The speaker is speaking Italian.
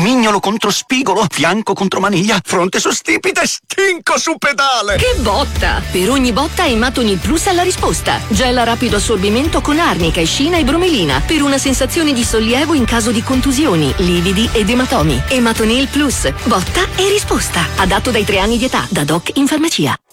mignolo contro spigolo, fianco contro maniglia, fronte su stipite, stinco su pedale. Che botta! Per ogni botta Ematonil Plus ha la risposta. Gel a rapido assorbimento con arnica, escina e bromelina per una sensazione di sollievo in caso di contusioni, lividi ed ematomi. Ematonil Plus. Botta e risposta. Adatto dai 3 anni di età. Da Doc in farmacia.